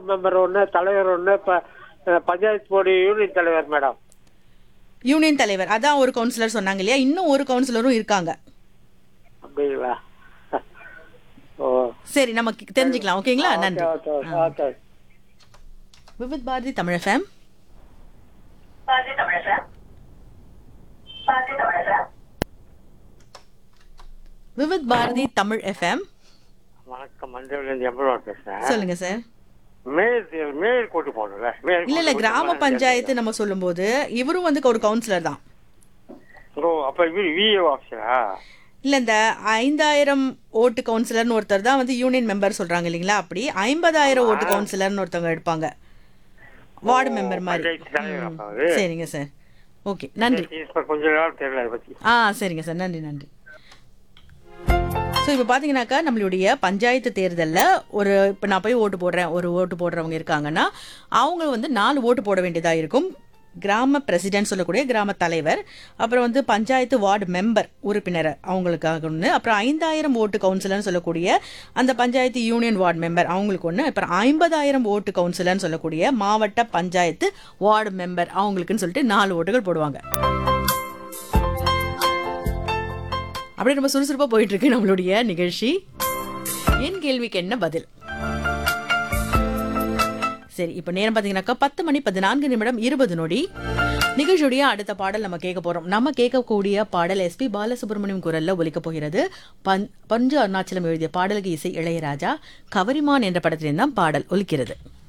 Ward member ஒன்று, தலைவர் ஒன்று, பஞ்சாயத்து போர்டு யூனியன் தலைவர் மேடம். யூனியன் தலைவர் அதான் ஒரு கவுன்சிலர் சொன்னாங்க இல்லையா, இன்னும் ஒரு கவுன்சிலரும் இருக்காங்க. அப்படிங்களா? ஓ சரி, நமக்கு தெரிஞ்சுக்கலாம். ஓகேங்களா, நன்றி. Okay okay. Vividh Bharathi Tamil FM. Vividh Bharathi Tamil FM. வணக்கம், மஞ்சள் எம்பளம் பேசுறேன். சொல்லுங்க சார். மேயர் கூட்டு போகணும்ல? இல்ல கிராம பஞ்சாயத்து நம்ம சொல்லும் போது இவரும் வந்து ஒரு கவுன்சிலர் தான். ஓ, அப்ப இவரு விஏஓ ஆஃபீஸரா? இல்ல, இந்த 5000 ஓட்டு கவுன்சிலர்னு ஒருத்தர் தான் வந்து யூனியன் மெம்பர் சொல்றாங்க இல்லைங்களா, அப்படி 50,000 ஓட்டு கவுன்சிலர்னு ஒருத்தவங்க எடுப்பாங்க, வார்டு மெம்பர் மாதிரி. சரிங்க சார், ஓகே, நன்றி. கொஞ்ச நாள் தெரியல அதை பத்தி. சரிங்க சார், நன்றி நன்றி. ஸோ இப்போ பார்த்தீங்கன்னாக்கா நம்மளுடைய பஞ்சாயத்து தேர்தலில் இப்போ நான் போய் ஓட்டு போடுறேன், ஒரு ஓட்டு போடுறவங்க இருக்காங்கன்னா அவங்க வந்து 4 ஓட்டு போட வேண்டியதாக இருக்கும். கிராம பிரசிடென்ட் சொல்லக்கூடிய கிராம தலைவர், அப்புறம் வந்து பஞ்சாயத்து வார்டு மெம்பர் உறுப்பினர் அவங்களுக்காக ஒன்று, அப்புறம் 5000 ஓட்டு கவுன்சிலர்னு சொல்லக்கூடிய அந்த பஞ்சாயத்து யூனியன் வார்டு மெம்பர் அவங்களுக்கு ஒன்று, அப்புறம் 50,000 ஓட்டு கவுன்சிலர்னு சொல்லக்கூடிய மாவட்ட பஞ்சாயத்து வார்டு மெம்பர் அவங்களுக்குன்னு சொல்லிட்டு 4 ஓட்டுகள் போடுவாங்க. அப்படியே ரொம்ப சுறுசுறுப்பாக போயிட்டு இருக்கு நம்மளுடைய நிகழ்ச்சி. என் கேள்விக்கு என்ன பதில்? சரி, இப்போ நேரம் பார்த்தீங்கன்னாக்கா 10:14:20 நிகழ்ச்சியுடைய அடுத்த பாடல் நம்ம கேட்க போறோம். நம்ம கேட்கக்கூடிய பாடல் எஸ்பி பாலசுப்ரமணியம் குரல்ல ஒலிக்க போகிறது. பஞ்சு அருணாச்சலம் எழுதிய பாடலுக்கு இசை இளையராஜா. கவரிமான் என்ற படத்திலிருந்து தான் பாடல் ஒலிக்கிறது.